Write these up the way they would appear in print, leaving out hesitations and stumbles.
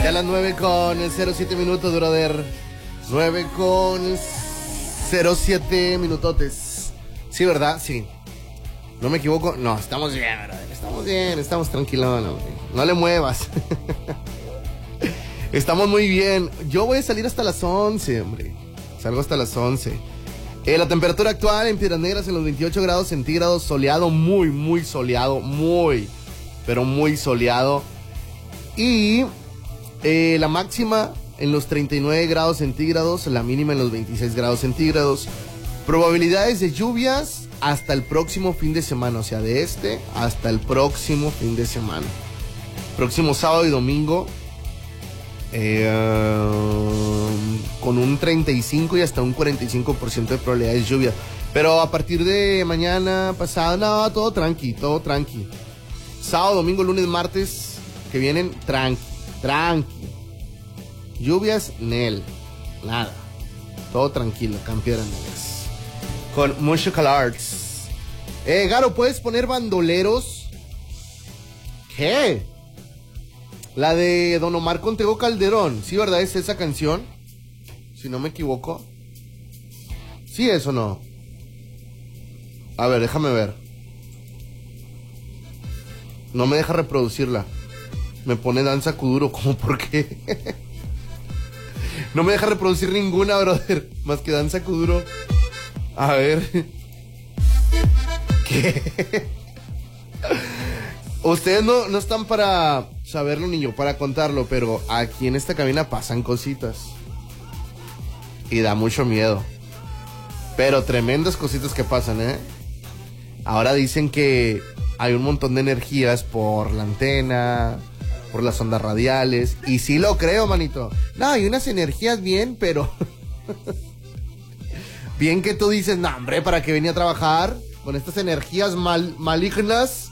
Ya las 9:07 brother. 9:07 minutotes. Sí, ¿verdad? Sí. No me equivoco. No, estamos bien, brother. Estamos bien, estamos tranquilos. No le muevas. Estamos muy bien. Yo voy a salir hasta las 11, hombre. Salgo hasta las 11. La temperatura actual en Piedras Negras en los 28 grados centígrados. Soleado, muy soleado. Pero muy soleado. Y la máxima en los 39 grados centígrados. La mínima en los 26 grados centígrados. Probabilidades de lluvias hasta el próximo fin de semana. O sea, de este hasta el próximo fin de semana. Próximo sábado y domingo. Con un 35 y hasta un 45% de probabilidades de lluvia. Pero a partir de mañana, pasado, no, todo tranqui. Sábado, domingo, lunes, martes que vienen, tranqui. Lluvias, nada. Todo tranquilo, campeones. Con mucho calor. Garo, ¿puedes poner bandoleros? ¿Qué? La de Don Omar con Tego Calderón. ¿Sí, verdad? ¿Es esa canción? Si no me equivoco. ¿Sí es o no? A ver, déjame ver. No me deja reproducirla. Me pone Danza Kuduro. ¿Cómo por qué? No me deja reproducir ninguna, brother. Más que Danza Kuduro. A ver. ¿Qué? Ustedes no están para saberlo ni yo para contarlo, pero aquí en esta cabina pasan cositas. Y da mucho miedo. Pero tremendas cositas que pasan, ¿eh? Ahora dicen que hay un montón de energías por la antena, por las ondas radiales. Y sí lo creo, manito. No, hay unas energías bien, pero... bien que tú dices, no, hombre, ¿para qué venía a trabajar? Con estas energías malignas...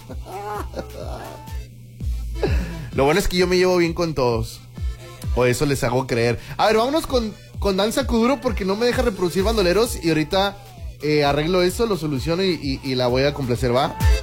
Lo bueno es que yo me llevo bien con todos. O eso les hago creer. A ver, vámonos con Danza Kuduro porque no me deja reproducir bandoleros. Y ahorita arreglo eso, lo soluciono y la voy a complacer, ¿va?